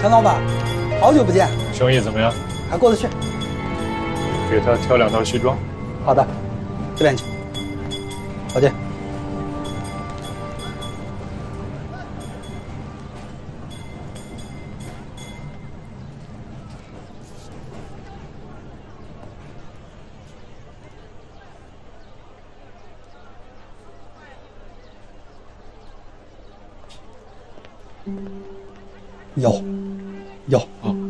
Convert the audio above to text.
陈老板，好久不见， 生意怎么样？ 还过得去。 给他挑2套西装。 好的，这边请。老姐。有。 哦，